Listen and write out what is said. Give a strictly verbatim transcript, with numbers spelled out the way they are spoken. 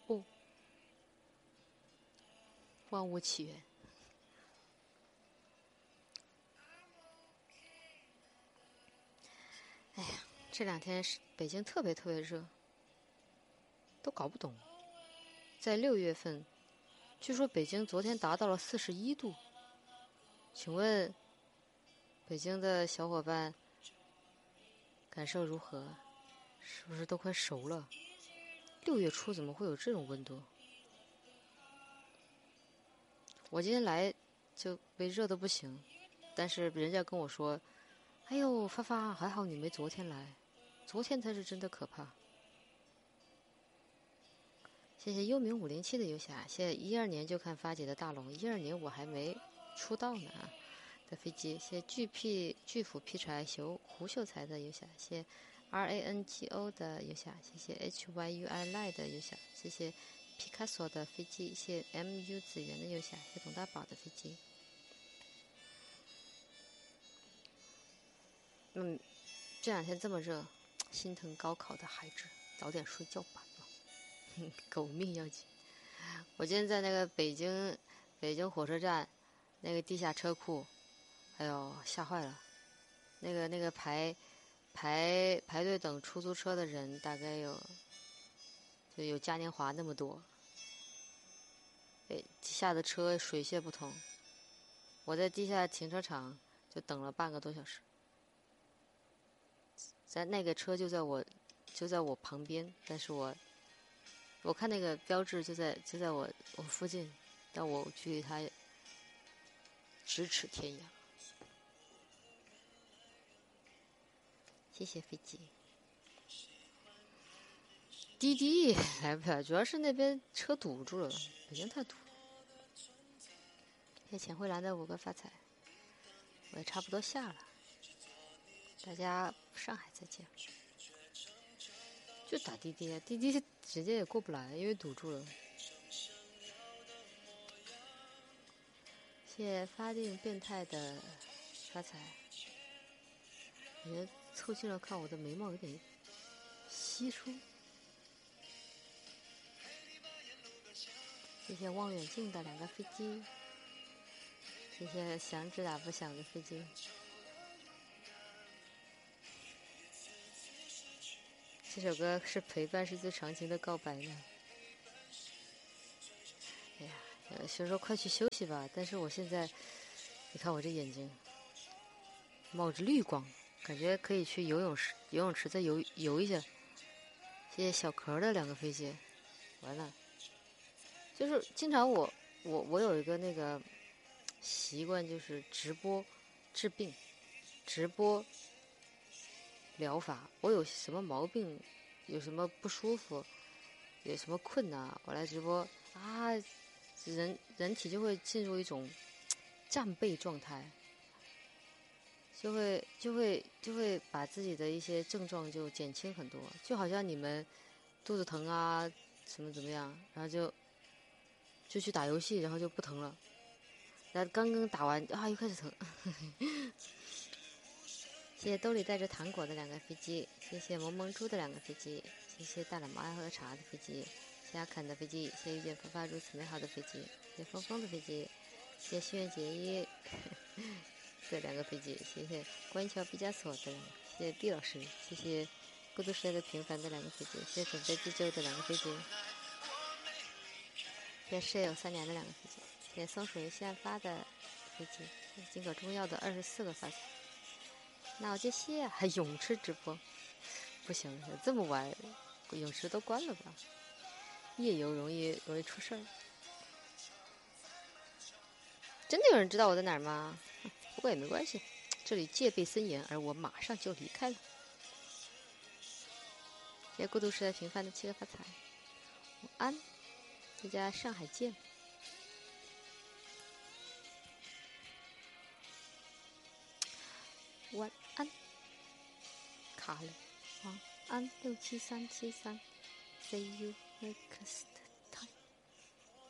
哦，万物起源。哎呀，这两天是北京特别特别热，都搞不懂。在六月份，据说北京昨天达到了四十一度。请问，北京的小伙伴感受如何？是不是都快熟了？六月初怎么会有这种温度？我今天来就被热得不行，但是人家跟我说：“哎呦，发发，还好你没昨天来，昨天才是真的可怕。”谢谢幽冥五零七的游侠，谢谢一二年就看发姐的大龙，一二年我还没出道呢的飞机，谢谢巨屁巨斧劈柴熊胡秀才的游侠，谢谢 R A N G O 的游侠，谢谢 H Y U I Lie 的游侠，谢谢皮卡索的飞机，谢谢 M U 子源的游侠，谢谢董大宝的飞机。嗯，这两天这么热，心疼高考的孩子，早点睡觉吧。狗命要紧。我今天在那个北京北京火车站那个地下车库，哎呦吓坏了。那个那个排排排队等出租车的人大概有就有嘉年华那么多。下的车水泄不通。我在地下停车场就等了半个多小时。在那个车就在我就在我旁边，但是我我看那个标志就在就在我我附近，但我距离它咫尺天涯。谢谢飞机。滴滴来不了，主要是那边车堵住了，北京太堵了。谢谢钱慧兰的五个发财，我也差不多下了，大家上海再见。就打滴滴啊，滴滴直接也过不来，因为堵住了。谢谢发定变态的发财，我觉得凑近了看我的眉毛有点稀疏。谢谢望远镜的两个飞机，谢谢响指打不响的飞机。这首歌是陪伴是最长情的告白呢。哎呀，有时候快去休息吧。但是我现在，你看我这眼睛冒着绿光，感觉可以去游泳池游泳池再游游一下。谢谢小壳的两个飞机。完了，就是经常我我我有一个那个习惯，就是直播治病，直播疗法。我有什么毛病，有什么不舒服，有什么困难，我来直播啊，人人体就会进入一种战备状态，就会就会就会把自己的一些症状就减轻很多，就好像你们肚子疼啊，什么怎么样，然后就就去打游戏，然后就不疼了，然后刚刚打完啊又开始疼。谢谢兜里带着糖果的两个飞机，谢谢萌萌猪的两个飞机，谢谢大喇嘛爱喝茶的飞机，谢谢阿肯的飞机，谢谢遇见发发如此美好的飞机，谢谢峰峰的飞机，谢谢心愿结衣的两个飞机，谢谢观音桥毕加索的两个，谢谢毕老师，谢谢孤独时代的平凡的两个飞机，谢谢准备自救的两个飞机，谢谢室友三年的两个飞机，谢谢松鼠游戏案发的飞机，谢谢金口中药的二十四个发财。那我就歇，还泳池直播，不行，这么晚，泳池都关了吧？夜游容易容易出事儿。真的有人知道我在哪儿吗？不过也没关系，这里戒备森严，而我马上就离开了。谢谢孤独时代平凡的七个发财，晚安，大家上海见。晚安，卡了，晚安六七三七三 ，See you next。